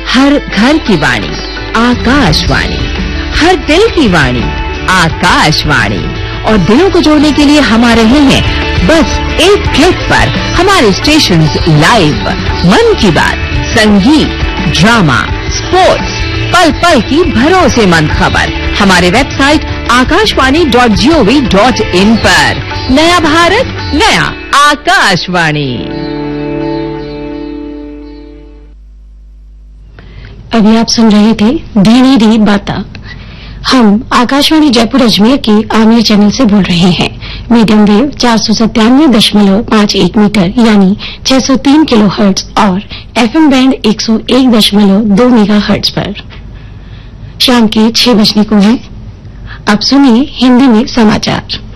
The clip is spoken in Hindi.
हर घर की वाणी आकाशवाणी, हर दिल की वाणी आकाशवाणी। और दिलों को जोड़ने के लिए हम आ रहे हैं बस एक क्लिक पर। हमारे स्टेशंस लाइव, मन की बात, संगीत, ड्रामा, स्पोर्ट्स, पल पल की भरोसेमंद खबर हमारे वेबसाइट akashwani.gov.in पर। नया भारत, नया आकाशवाणी। अभी आप सुन रहे थे धीनी री बाता। हम आकाशवाणी जयपुर अजमेर के आमिर चैनल से बोल रहे हैं। मीडियम वेव 497.51 मीटर यानी 603 किलोहर्ट्ज और एफएम बैंड 101.2 मेगाहर्ट्ज पर। शाम के 6 बजने को है। अब सुनिए हिंदी में समाचार।